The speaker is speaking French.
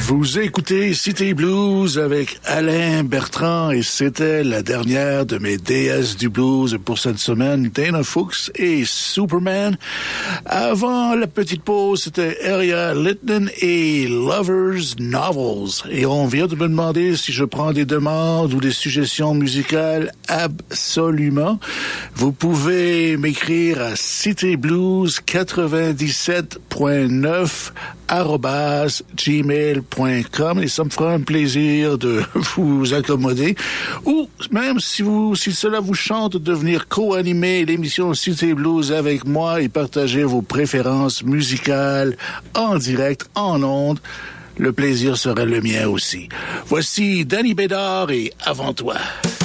Vous écoutez Cité Blues avec Alain Bertrand et c'était la dernière de mes déesses du blues pour cette semaine, Dana Fuchs et Superman. Avant la petite pause, c'était Area Litton et Lovers Novels. Et on vient de me demander si je prends des demandes ou des suggestions musicales. Absolument. Vous pouvez m'écrire à cityblues97.9 @gmail.com et ça me fera un plaisir de vous accommoder ou même si cela vous chante de venir co-animer l'émission Cité Blues avec moi et partager vos préférences musicales en direct, en ondes. Le plaisir serait le mien aussi. Voici Danny Bédard et Avant toi.